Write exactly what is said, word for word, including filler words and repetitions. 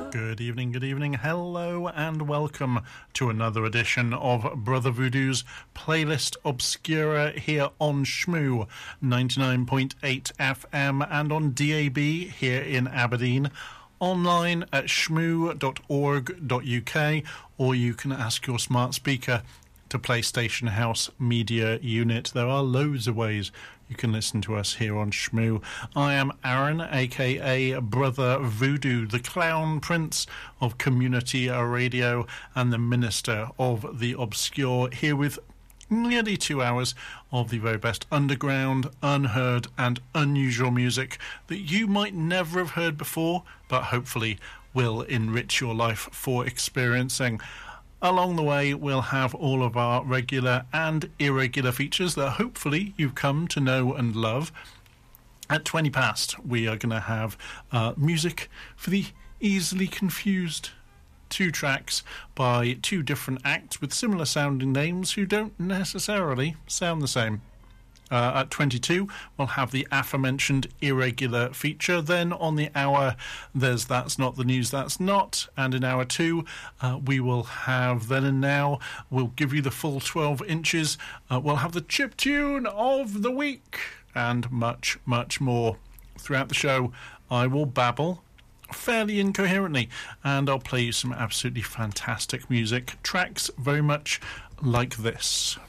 Good evening, good evening, hello and welcome to another edition of Brother Voodoo's Playlist Obscura here on Shmoo ninety-nine point eight F M and on D A B here in Aberdeen, online at shmoo dot org dot U K, or you can ask your smart speaker to play Station House Media Unit. There are loads of ways you can listen to us here on Shmoo. I am Aaron, aka Brother Voodoo, the clown prince of community radio and the minister of the obscure, here with nearly two hours of the very best underground, unheard and unusual music that you might never have heard before, but hopefully will enrich your life for experiencing. Along the way, we'll have all of our regular and irregular features that hopefully you've come to know and love. At twenty past, we are going to have uh, music for the easily confused. Two tracks by two different acts with similar sounding names who don't necessarily sound the same. Uh, at twenty-two, we'll have the aforementioned irregular feature. Then on the hour, there's That's Not the News, That's Not. And in hour two, uh, we will have Then and Now. We'll give you the full twelve inches. Uh, we'll have the chip tune of the week and much, much more. Throughout the show, I will babble fairly incoherently, and I'll play you some absolutely fantastic music. Tracks very much like this.